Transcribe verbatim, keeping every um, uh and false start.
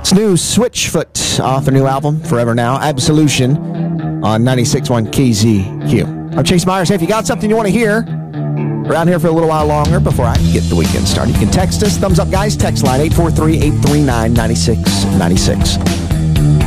It's new Switchfoot off their new album, Forever Now, Absolution, on ninety-six point one K Z Q. I'm Chase Myers. Hey, if you got something you want to hear, around here for a little while longer before I get the weekend started, you can text us. Thumbs up, guys. Text line eight four three, eight three nine, nine six nine six.